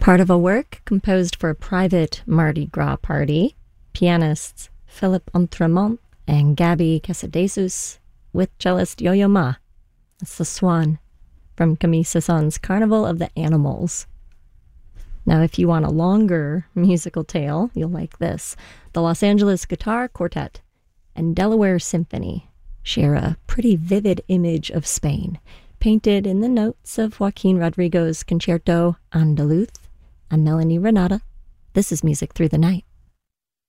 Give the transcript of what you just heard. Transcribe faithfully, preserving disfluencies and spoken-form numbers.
Part of a work composed for a private Mardi Gras party, pianists Philippe Entremont and Gabby Casadesus with cellist Yo-Yo Ma. That's The Swan from Camille Saint-Saëns's Carnival of the Animals. Now, if you want a longer musical tale, you'll like this. The Los Angeles Guitar Quartet and Delaware Symphony share a pretty vivid image of Spain, painted in the notes of Joaquin Rodrigo's Concerto Andaluz and Melanie Renata. This is Music Through the Night.